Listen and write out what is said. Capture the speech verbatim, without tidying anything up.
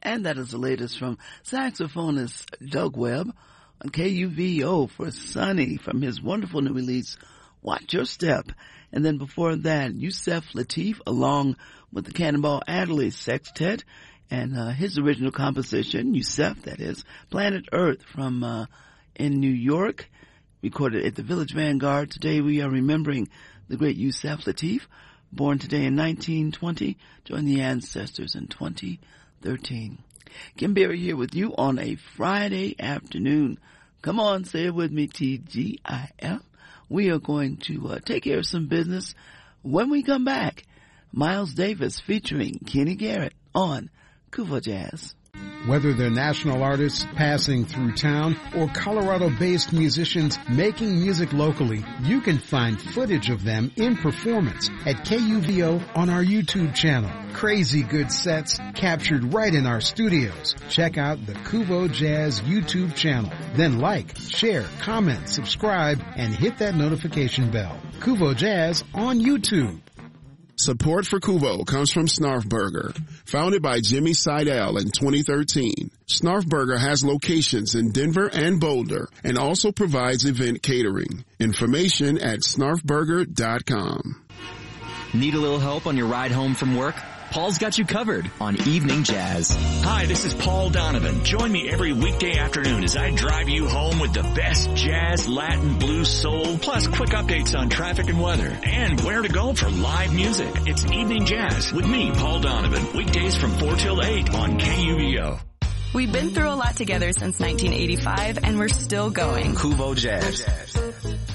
And that is the latest from saxophonist Doug Webb on K U V O for Sonny from his wonderful new release, Watch Your Step. And then before that, Yusef Lateef along with the Cannonball Adderley Sextet and uh, his original composition, Yusef, that is, Planet Earth from uh, in New York, recorded at the Village Vanguard. Today we are remembering the great Yusef Lateef, born today in nineteen twenty, joined the ancestors in twenty thirteen. Kim Berry here with you on a Friday afternoon. Come on, say it with me, T G I F. We are going to uh, take care of some business. When we come back, Miles Davis featuring Kenny Garrett on Kuvo Jazz. Whether they're national artists passing through town or Colorado-based musicians making music locally, you can find footage of them in performance at K U V O on our YouTube channel. Crazy good sets captured right in our studios. Check out the Kuvo Jazz YouTube channel. Then like, share, comment, subscribe, and hit that notification bell. Kuvo Jazz on YouTube. Support for Kuvo comes from Snarf Burger. Founded by Jimmy Seidel in twenty thirteen, Snarf Burger has locations in Denver and Boulder and also provides event catering. Information at snarf burger dot com. Need a little help on your ride home from work? Paul's got you covered on Evening Jazz. Hi, this is Paul Donovan. Join me every weekday afternoon as I drive you home with the best jazz, Latin, blues, soul, plus quick updates on traffic and weather, and where to go for live music. It's Evening Jazz with me, Paul Donovan, weekdays from four till eight on K U V O. We've been through a lot together since nineteen eighty-five, and we're still going. Kuvo Jazz.